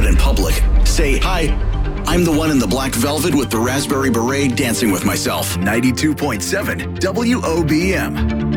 out in public, say, "Hi, I'm the one in the black velvet with the raspberry beret dancing with myself." 92.7 WOBM.